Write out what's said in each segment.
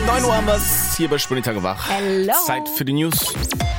9 Uhr haben wir es hier bei Spunitage wach. Hello. Zeit für die News.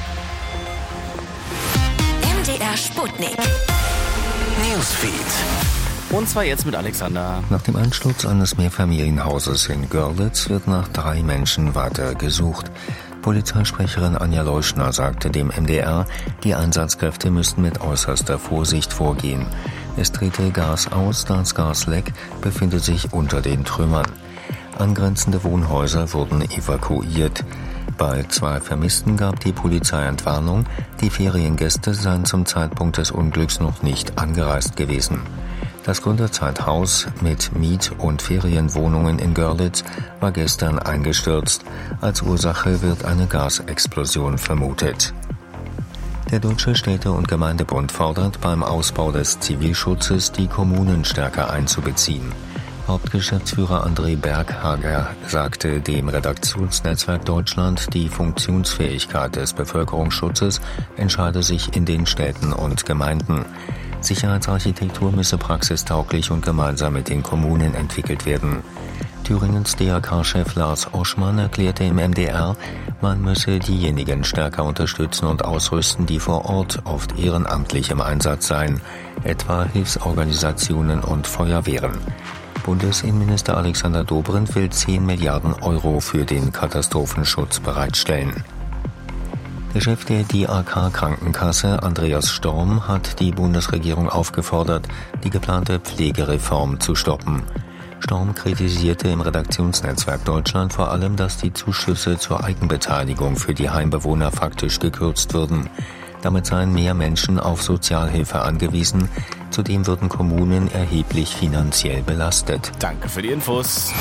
MDR Sputnik. Newsfeed. Und zwar jetzt mit Alexander. Nach dem Einsturz eines Mehrfamilienhauses in Görlitz wird nach 3 Menschen weiter gesucht. Polizeisprecherin Anja Leuschner sagte dem MDR, die Einsatzkräfte müssten mit äußerster Vorsicht vorgehen. Es trete Gas aus, das Gasleck befindet sich unter den Trümmern. Angrenzende Wohnhäuser wurden evakuiert. Bei 2 Vermissten gab die Polizei Entwarnung, die Feriengäste seien zum Zeitpunkt des Unglücks noch nicht angereist gewesen. Das Gründerzeithaus mit Miet- und Ferienwohnungen in Görlitz war gestern eingestürzt. Als Ursache wird eine Gasexplosion vermutet. Der Deutsche Städte- und Gemeindebund fordert beim Ausbau des Zivilschutzes, die Kommunen stärker einzubeziehen. Hauptgeschäftsführer André Berghager sagte dem Redaktionsnetzwerk Deutschland, die Funktionsfähigkeit des Bevölkerungsschutzes entscheide sich in den Städten und Gemeinden. Sicherheitsarchitektur müsse praxistauglich und gemeinsam mit den Kommunen entwickelt werden. Thüringens DRK-Chef Lars Oschmann erklärte im MDR, man müsse diejenigen stärker unterstützen und ausrüsten, die vor Ort oft ehrenamtlich im Einsatz seien, etwa Hilfsorganisationen und Feuerwehren. Bundesinnenminister Alexander Dobrindt will 10 Milliarden Euro für den Katastrophenschutz bereitstellen. Der Chef der DAK-Krankenkasse, Andreas Storm, hat die Bundesregierung aufgefordert, die geplante Pflegereform zu stoppen. Storm kritisierte im Redaktionsnetzwerk Deutschland vor allem, dass die Zuschüsse zur Eigenbeteiligung für die Heimbewohner faktisch gekürzt würden. Damit seien mehr Menschen auf Sozialhilfe angewiesen. Zudem würden Kommunen erheblich finanziell belastet. Danke für die Infos.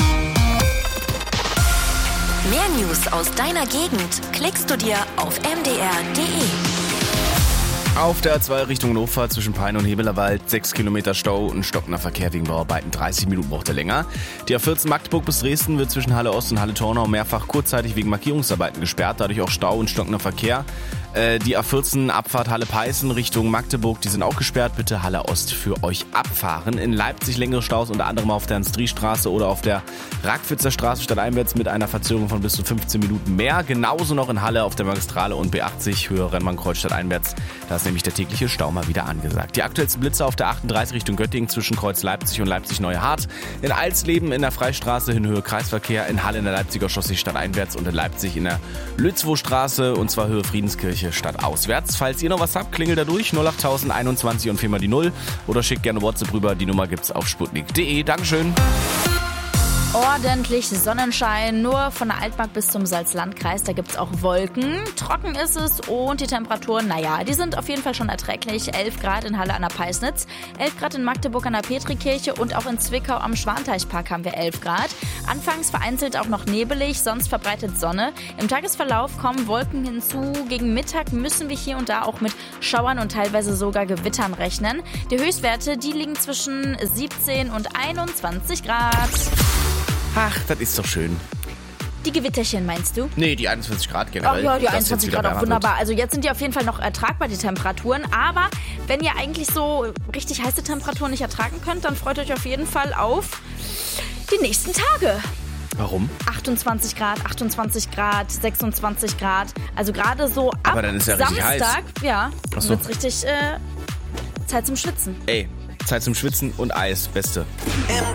Mehr News aus deiner Gegend klickst du dir auf mdr.de. Auf der A2 Richtung Hannover zwischen Peine und Hebelerwald 6 Kilometer Stau und stockender Verkehr wegen Bauarbeiten. 30 Minuten braucht er länger. Die A14 Magdeburg bis Dresden wird zwischen Halle Ost und Halle Tornau mehrfach kurzzeitig wegen Markierungsarbeiten gesperrt. Dadurch auch Stau und stockender Verkehr. Die A14 Abfahrt Halle Peißen Richtung Magdeburg, die sind auch gesperrt. Bitte Halle Ost für euch abfahren. In Leipzig längere Staus, unter anderem auf der Ernst-Ries-Straße oder auf der Ragwitzer Straße stadteinwärts mit einer Verzögerung von bis zu 15 Minuten mehr. Genauso noch in Halle auf der Magistrale und B80 Höhe Rennbahnkreuz stadteinwärts. Da ist nämlich der tägliche Stau mal wieder angesagt. Die aktuellsten Blitze auf der 38 Richtung Göttingen zwischen Kreuz Leipzig und Leipzig-Neuhardt. In Alsleben in der Freistraße in Höhe Kreisverkehr. In Halle in der Leipziger Chaussee stadteinwärts und in Leipzig in der Lützwow-Straße und zwar Höhe Friedenskirche stadtauswärts. Falls ihr noch was habt, klingelt da durch 08021 und 4 mal die 0 oder schickt gerne WhatsApp rüber. Die Nummer gibt's auf sputnik.de. Dankeschön. Ordentlich Sonnenschein, nur von der Altmark bis zum Salzlandkreis, da gibt's auch Wolken. Trocken ist es und die Temperaturen, die sind auf jeden Fall schon erträglich. 11 Grad in Halle an der Peisnitz, 11 Grad in Magdeburg an der Petrikirche und auch in Zwickau am Schwanteichpark haben wir 11 Grad. Anfangs vereinzelt auch noch nebelig, sonst verbreitet Sonne. Im Tagesverlauf kommen Wolken hinzu. Gegen Mittag müssen wir hier und da auch mit Schauern und teilweise sogar Gewittern rechnen. Die Höchstwerte, die liegen zwischen 17 und 21 Grad. Ach, das ist doch schön. Die Gewitterchen meinst du? Nee, die 21 Grad generell. Oh ja, die 21 Grad auch wunderbar. Also jetzt sind die auf jeden Fall noch ertragbar, die Temperaturen. Aber wenn ihr eigentlich so richtig heiße Temperaturen nicht ertragen könnt, dann freut euch auf jeden Fall auf die nächsten Tage. Warum? 28 Grad, 28 Grad, 26 Grad. Also gerade so ab Aber dann ist ja richtig Samstag, heiß. Ja, Ach so. wird's richtig Zeit zum Schwitzen. Ey, Zeit zum Schwitzen und Eis. Beste.